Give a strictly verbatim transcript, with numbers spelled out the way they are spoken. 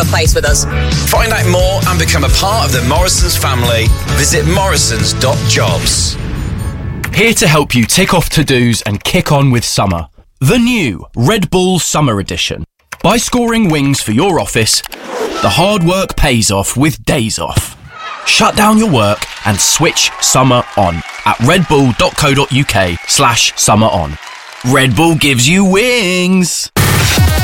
place with us. Find out more and become a part of the Morrisons family. Visit morrisons dot jobs. Here to help you tick off to-dos and kick on with summer. The new Red Bull Summer Edition. By scoring wings for your office, the hard work pays off with days off. Shut down your work and switch summer on at redbull.co.uk slash summer on. Red Bull gives you wings.